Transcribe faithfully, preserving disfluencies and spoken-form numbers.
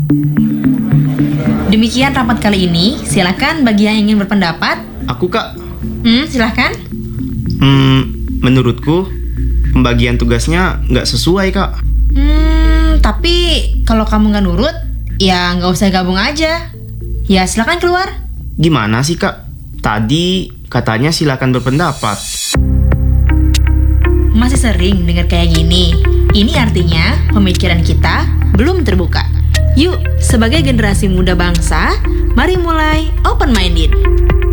Demikian rapat kali ini. Silakan bagi yang ingin berpendapat. Aku, Kak. Hmm, silakan. Hmm, menurutku pembagian tugasnya nggak sesuai, Kak. Hmm, tapi kalau kamu nggak nurut, ya nggak usah gabung aja. Ya silakan keluar. Gimana sih, Kak? Tadi katanya silakan berpendapat. Masih sering dengar kayak gini. Ini artinya pemikiran kita belum terbuka. Yuk, sebagai generasi muda bangsa, mari mulai open-minded.